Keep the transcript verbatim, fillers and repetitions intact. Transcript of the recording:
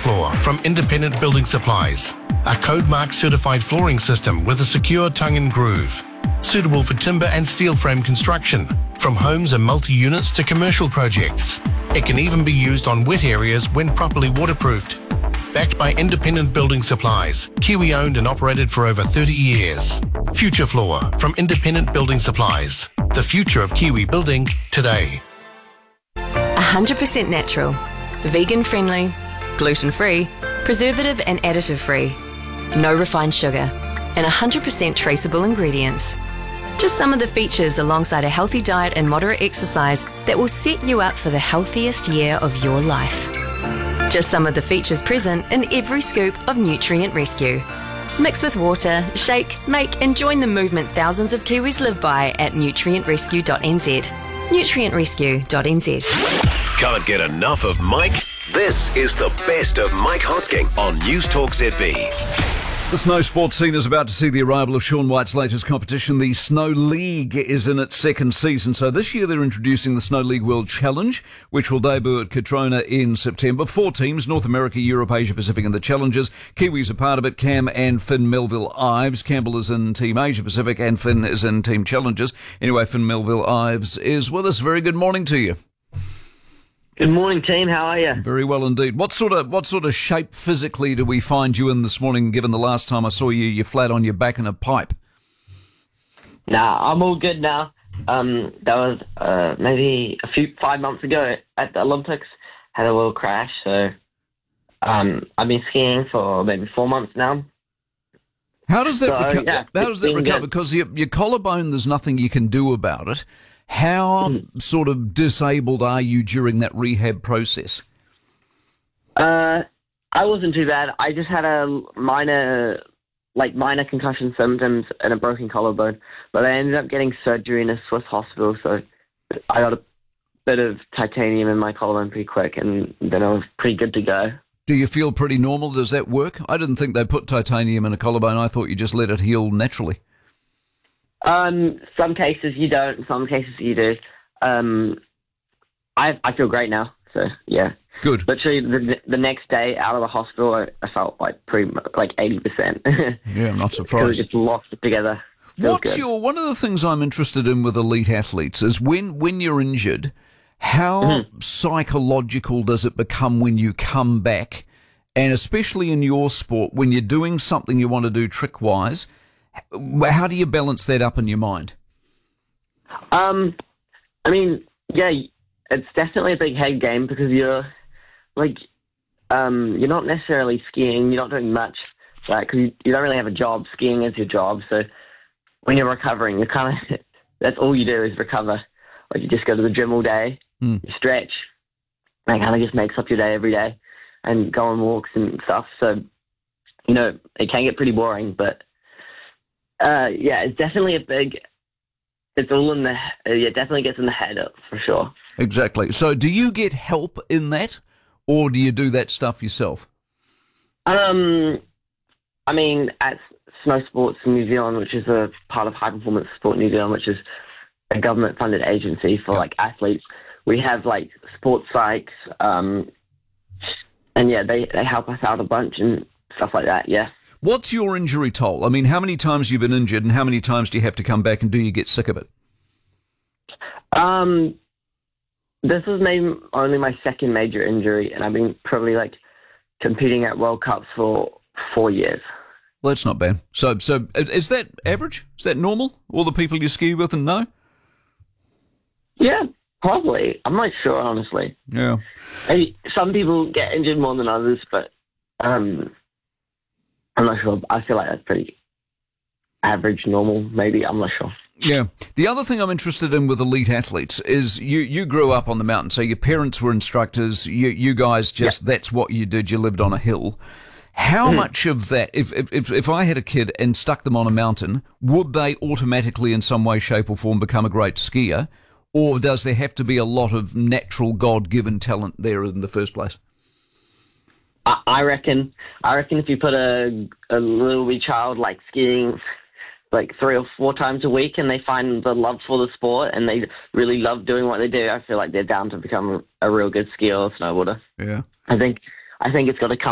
Floor from Independent Building Supplies, a Code Mark certified flooring system with a secure tongue and groove, suitable for timber and steel frame construction, from homes and multi-units to commercial projects. It can even be used on wet areas when properly waterproofed. Backed by Independent Building Supplies, Kiwi owned and operated for over thirty years. Future Floor from Independent Building Supplies, the future of Kiwi building today. one hundred percent natural, vegan friendly, gluten free, preservative and additive free, no refined sugar, and one hundred percent traceable ingredients. Just some of the features alongside a healthy diet and moderate exercise that will set you up for the healthiest year of your life. Just some of the features present in every scoop of Nutrient Rescue. Mix with water, shake, make and join the movement thousands of Kiwis live by at nutrient rescue dot n z. nutrient rescue dot n z. Can't get enough of Mike? This is the best of Mike Hosking on News Talk Z B. The snow sports scene is about to see the arrival of Shaun White's latest competition. The Snow League is in its second season. So this year they're introducing the Snow League World Challenge, which will debut at Katrona in September. Four teams, North America, Europe, Asia Pacific and the Challengers. Kiwis are part of it, Cam and Finn Melville Ives. Campbell is in Team Asia Pacific and Finn is in Team Challengers. Anyway, Finn Melville Ives is with us. Very good morning to you. Good morning, team. How are you? Very well indeed. What sort of what sort of shape physically do we find you in this morning, given the last time I saw you, you're flat on your back in a pipe? Nah, I'm all good now. Um, that was uh, maybe a few five months ago at the Olympics. Had a little crash, so um, I've been skiing for maybe four months now. How does that So, reco- yeah, how does that it's been recover? good. Because your, your collarbone, there's nothing you can do about it. How Mm-hmm. sort of disabled are you during that rehab process? Uh, I wasn't too bad. I just had a minor, like minor concussion symptoms and a broken collarbone, but I ended up getting surgery in a Swiss hospital, so I got a bit of titanium in my collarbone pretty quick, and then I was pretty good to go. Do you feel pretty normal? Does that work? I didn't think they put titanium in a collarbone. I thought you just let it heal naturally. Um, some cases you don't, some cases you do. Um, I I feel great now, so yeah. Good. Literally, the the next day out of the hospital, I, I felt like pretty mu- like eighty percent. Yeah, I'm not Because surprised. we just locked it together. Feels What's good. your one of the things I'm interested in with elite athletes is when when you're injured, how Mm-hmm. psychological does it become when you come back, and especially in your sport when you're doing something you want to do trick wise, how do you balance that up in your mind? Um, I mean, yeah, it's definitely a big head game because you're like, um, you're not necessarily skiing. You're not doing much, right? Because you, you don't really have a job. Skiing is your job. So when you're recovering, you're kind of that's all you do is recover. Like you just go to the gym all day, Mm. you stretch, and it kind of just makes up your day every day, and go on walks and stuff. So you know, it can get pretty boring, but uh, yeah, it's definitely a big. It's all in the, uh, yeah, it definitely gets in the head up for sure. Exactly. So do you get help in that, or do you do that stuff yourself? Um, I mean, at Snow Sports in New Zealand, which is a part of High Performance Sport New Zealand, which is a government-funded agency for Yeah. like athletes, we have like sports psychs, um, and yeah, they, they help us out a bunch and stuff like that. Yeah. What's your injury toll? I mean, how many times have you been injured, and how many times do you have to come back, and do you get sick of it? Um, this was maybe only my second major injury, and I've been probably like competing at World Cups for four years. Well, that's not bad. So, so is that average? Is that normal? All the people you ski with and know? Yeah, probably. I'm not sure, honestly. Yeah. Maybe some people get injured more than others, but um, I'm not sure. I feel like that's pretty average, normal, maybe. I'm not sure. Yeah. The other thing I'm interested in with elite athletes is you, you grew up on the mountain, so your parents were instructors. You you guys just, that's what you did. You lived on a hill. How much of that, if, if if I had a kid and stuck them on a mountain, would they automatically in some way, shape or form become a great skier? Or does there have to be a lot of natural God-given talent there in the first place? I, I reckon. I reckon if you put a a little wee child like skiing like three or four times a week, and they find the love for the sport, and they really love doing what they do, I feel like they're down to become a real good skier or snowboarder. Yeah. I think. I think it's got to come